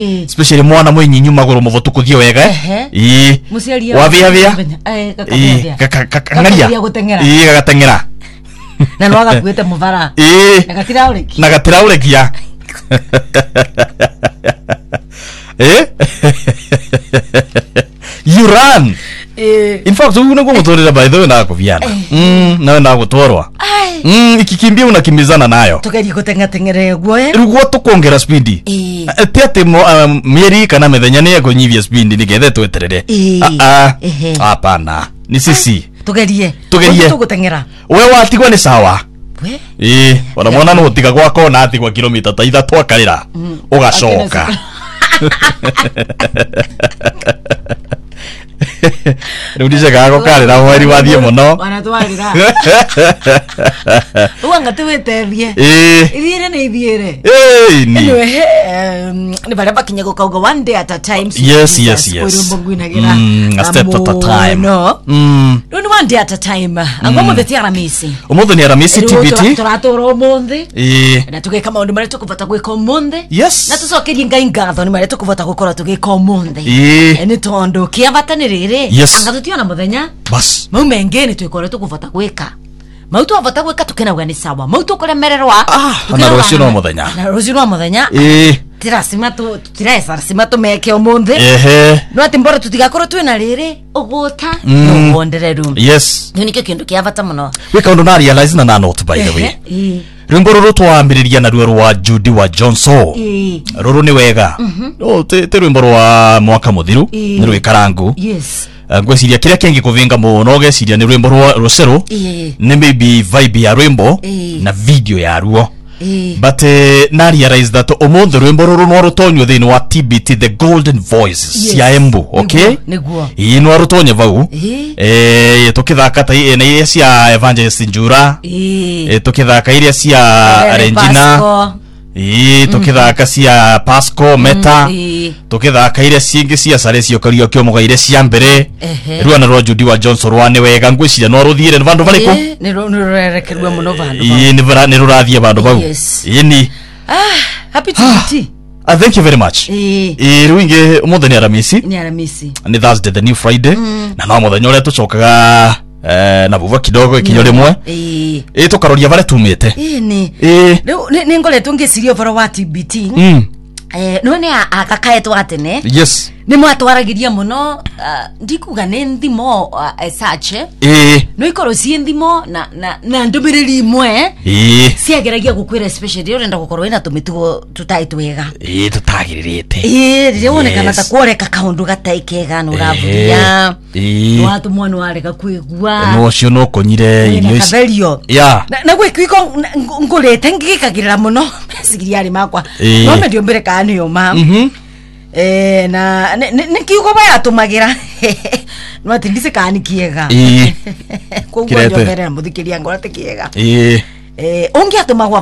especially mwana mwinyinyu maguru muvotu kuthio wega musiaria wavia kangaria gagatengera na nwaga kuete muvara na gatiraurikia you run in fact una gutorera by the way na kuviana na gutwarwa ikikimbia unakimbizana nayo tugerie gutengatengere guo rugo tukongera speed ate mieri kana methenya ni yakunyivia speed nigethe tweterere hapana ni sisi tugerie tugutengera we watigwa ni sawa ona mwana no utiga gwako na atigwa kilomita ta 3 akarira ugacoka Rudisha gago kale na mweri wathie muno wanatwarira uanga tuweterie ithiire ni ithiire ni bara bakinya gukauga one day at a time. Yes a step at a time no one day at a time angomo the tiaramisi umutho ni aramisi TBT turatoro monde na tugeka maundu mari tukuvata gwika monde yes na tucokerie ngai ngatho ni mari tukuvata gukora tugika monde ni tondo kiavatanire anga tutiona muthenya bas mau mengeni twikore tukuvata gwika mau twavata gwika tukenauga ni sawa mau tukuremererwa na rucio no muthenya tirasima tumeke umuthi no ati mbora tutigakorwo twina riri uguta no wondereru yes nikio kindu kiavata muno wika undu na realize na note by the way rumbo ruru twambiriria na ruo rwa Judy wa Johnson ruru ni wega te rumbo rwa mwaka muthiru ni rwikarangu yes ngweciria kiria kengi kuvinga muno geciria ni rwimbo rwa Rosero ni maybe vibe ya rwimbo na video ya ruo but na realize that omondo rwimbo ruru no rutonyo thini wa TBT the golden voices ya Embu okay no rutonyo vau tukithaka ta ina cia Evangelist Njura tukithaka iria cia Regina tukithaka cia Pasco Meta tukithaka iria cingi cia Saresio Kario kiomuga iria cia mbere ruana rwa Judy wa Johnson rwa ni wega ngwiciria no ruthiire ni vandu variku ni rurerekerwa muno vandu ni rurathie vandu vau ni happy TBT thank you very much ruinge umuthi ni aramisi ni Thursday the new Friday na no muthenya uria tucokaga na buva kidogo ikinyo rimwe tukaroria bare tumite ni ngoretwo ngicirio varo wa TBT no ni akakaetwo atene yes ni mwatwaragiria muno ndikuga ni ndimo sache no ikoro cie ndimo na ndumiriri imwe ciageragia gukwira especially urenda gukorwo ina tumitugo tutaitwega tutagiririte ririonekana ta kworeka kaundu gataikega no ravuria no watu mwana wareka kwigua no cio no konyire irio ici na gwikiko ngurete ngikagirira muno sigiria ari makwa no mendio mbere kani yo ma na nikiugo baya tumagira no atindise kani kiega kwa ngwa mbere muthikiria ngora te kiega ongia tumagwa